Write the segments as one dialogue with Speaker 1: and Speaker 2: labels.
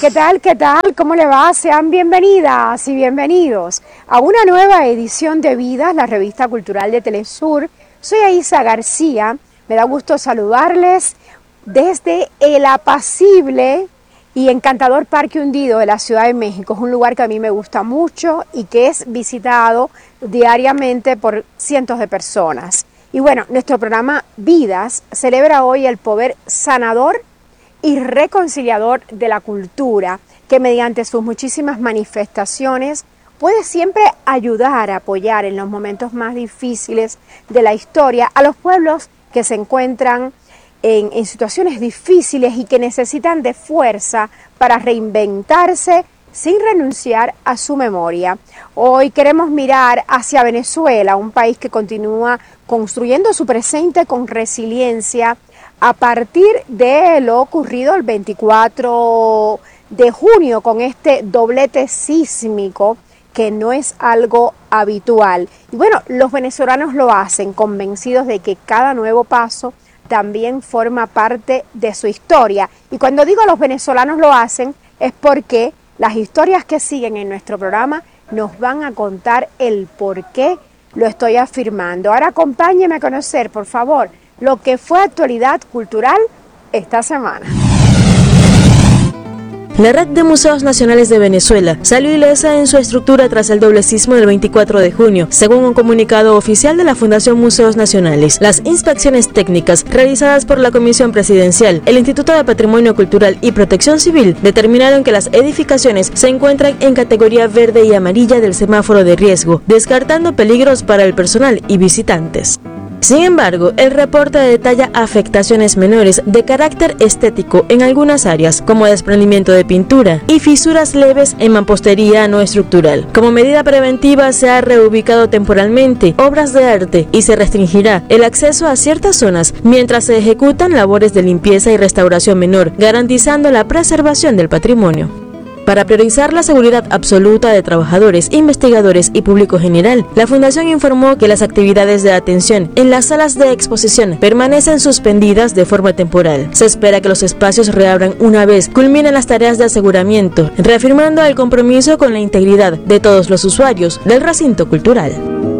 Speaker 1: ¿Qué tal? ¿Qué tal? ¿Cómo le va? Sean bienvenidas y bienvenidos a una nueva edición de Vidas, la revista cultural de Telesur. Soy Aisa García, me da gusto saludarles desde el apacible y encantador Parque Hundido de la Ciudad de México. Es un lugar que a mí me gusta mucho y que es visitado diariamente por cientos de personas. Y bueno, nuestro programa Vidas celebra hoy el poder sanador y reconciliador de la cultura, que mediante sus muchísimas manifestaciones puede siempre ayudar a apoyar en los momentos más difíciles de la historia a los pueblos que se encuentran en situaciones difíciles y que necesitan de fuerza para reinventarse sin renunciar a su memoria. Hoy queremos mirar hacia Venezuela, un país que continúa construyendo su presente con resiliencia a partir de lo ocurrido el 24 de junio con este doblete sísmico que no es algo habitual. Y bueno, los venezolanos lo hacen convencidos de que cada nuevo paso también forma parte de su historia. Y cuando digo los venezolanos lo hacen es porque las historias que siguen en nuestro programa nos van a contar el por qué lo estoy afirmando. Ahora acompáñeme a conocer, por favor, lo que fue actualidad cultural esta semana.
Speaker 2: La Red de Museos Nacionales de Venezuela salió ilesa en su estructura tras el doble sismo del 24 de junio, según un comunicado oficial de la Fundación Museos Nacionales. Las inspecciones técnicas realizadas por la Comisión Presidencial, el Instituto de Patrimonio Cultural y Protección Civil determinaron que las edificaciones se encuentran en categoría verde y amarilla del semáforo de riesgo, descartando peligros para el personal y visitantes. Sin embargo, el reporte detalla afectaciones menores de carácter estético en algunas áreas, como desprendimiento de pintura y fisuras leves en mampostería no estructural. Como medida preventiva, se ha reubicado temporalmente obras de arte y se restringirá el acceso a ciertas zonas mientras se ejecutan labores de limpieza y restauración menor, garantizando la preservación del patrimonio. Para priorizar la seguridad absoluta de trabajadores, investigadores y público general, la Fundación informó que las actividades de atención en las salas de exposición permanecen suspendidas de forma temporal. Se espera que los espacios reabran una vez culminen las tareas de aseguramiento, reafirmando el compromiso con la integridad de todos los usuarios del recinto cultural.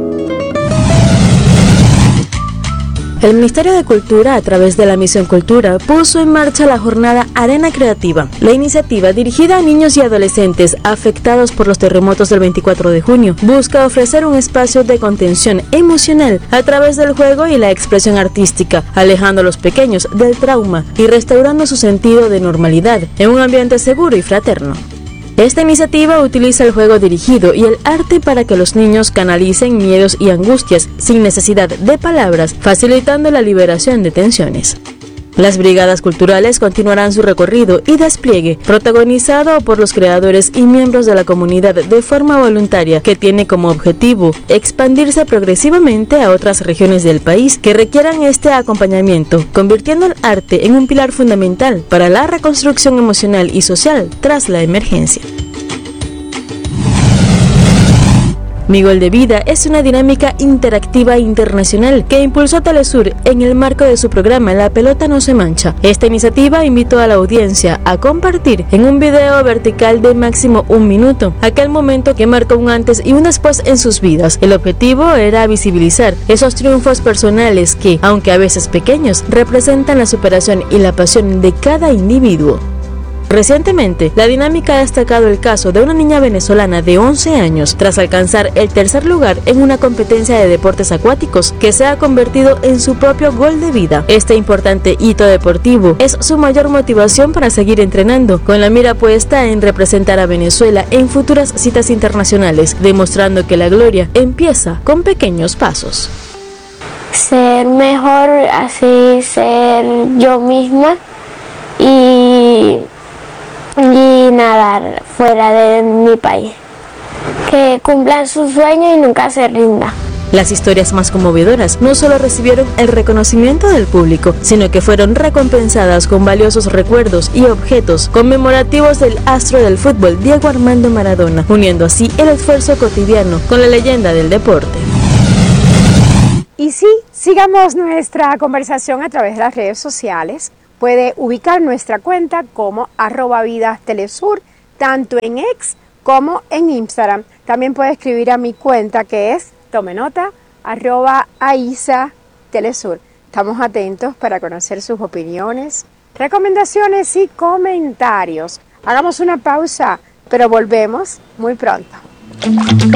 Speaker 2: El Ministerio de Cultura, a través de la Misión Cultura, puso en marcha la jornada Arena Creativa. La iniciativa, dirigida a niños y adolescentes afectados por los terremotos del 24 de junio, busca ofrecer un espacio de contención emocional a través del juego y la expresión artística, alejando a los pequeños del trauma y restaurando su sentido de normalidad en un ambiente seguro y fraterno. Esta iniciativa utiliza el juego dirigido y el arte para que los niños canalicen miedos y angustias sin necesidad de palabras, facilitando la liberación de tensiones. Las brigadas culturales continuarán su recorrido y despliegue, protagonizado por los creadores y miembros de la comunidad de forma voluntaria, que tiene como objetivo expandirse progresivamente a otras regiones del país que requieran este acompañamiento, convirtiendo el arte en un pilar fundamental para la reconstrucción emocional y social tras la emergencia. Mi Gol de Vida es una dinámica interactiva internacional que impulsó Telesur en el marco de su programa La Pelota No Se Mancha. Esta iniciativa invitó a la audiencia a compartir en un video vertical de máximo 1 minuto aquel momento que marcó un antes y un después en sus vidas. El objetivo era visibilizar esos triunfos personales que, aunque a veces pequeños, representan la superación y la pasión de cada individuo. Recientemente, la dinámica ha destacado el caso de una niña venezolana de 11 años tras alcanzar el tercer lugar en una competencia de deportes acuáticos que se ha convertido en su propio gol de vida. Este importante hito deportivo es su mayor motivación para seguir entrenando, con la mira puesta en representar a Venezuela en futuras citas internacionales, demostrando que la gloria empieza con pequeños pasos.
Speaker 3: Ser mejor, así ser yo misma y nadar fuera de mi país. Que cumplan su sueño y nunca se rinda.
Speaker 2: Las historias más conmovedoras no solo recibieron el reconocimiento del público, sino que fueron recompensadas con valiosos recuerdos y objetos conmemorativos del astro del fútbol Diego Armando Maradona, uniendo así el esfuerzo cotidiano con la leyenda del deporte.
Speaker 1: Y sí, sigamos nuestra conversación a través de las redes sociales, Puede ubicar nuestra cuenta como @vidastelesur, tanto en X como en Instagram. También puede escribir a mi cuenta que es, tome nota, @aisatelesur. Estamos atentos para conocer sus opiniones, recomendaciones y comentarios. Hagamos una pausa, pero volvemos muy pronto.